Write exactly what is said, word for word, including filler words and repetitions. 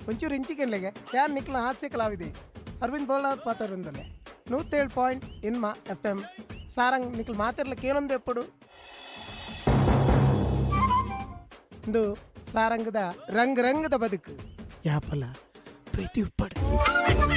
ಒಂಚೂರು ಇಂಚಿಗೆನ್ಲೆಗೆ ಯಾರು ನಿಕ್ಲ ಹಾಸ್ಯ ಕಲಾವಿದೆ Arvind ಬೋಲಾದ್ ಪಾತ್ರರಿಂದಲೇ ನೂತ್ತೇಳು point ಇನ್ಮ F M Sarang ನಿಕ್ಲು ಮಾತಿರ್ಲಿಕ್ಕೆ ಏನೊಂದು ಎಪ್ಪಡು ಇಂದು ಸಾರಂಗದ ರಂಗ್ ರಂಗದ ಬದುಕು ಯಾಪಲ ಪ್ರೀತಿ ಉಪ್ಪಡು